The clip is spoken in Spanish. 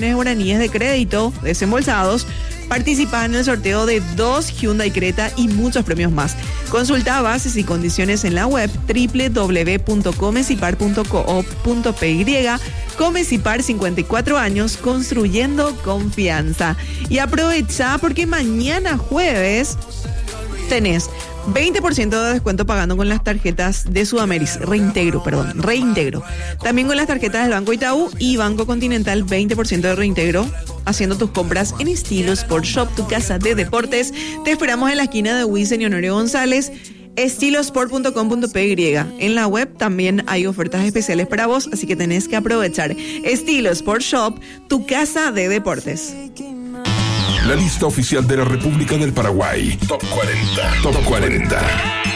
millones de guaraníes de crédito desembolsados. Participa en el sorteo de 2 Hyundai Creta y muchos premios más. Consulta bases y condiciones en la web www.comecipar.co.py. Comecipar, 54 años, construyendo confianza. Y aprovecha porque mañana jueves tenés 20% de descuento pagando con las tarjetas de Sudameris, reintegro. También con las tarjetas del Banco Itaú y Banco Continental, 20% de reintegro haciendo tus compras en Estilo Sport Shop, tu casa de deportes. Te esperamos en la esquina de Wiesn y Honorio González, estilosport.com.py. En la web también hay ofertas especiales para vos, así que tenés que aprovechar. Estilo Sport Shop, tu casa de deportes. La lista oficial de la República del Paraguay. Top 40.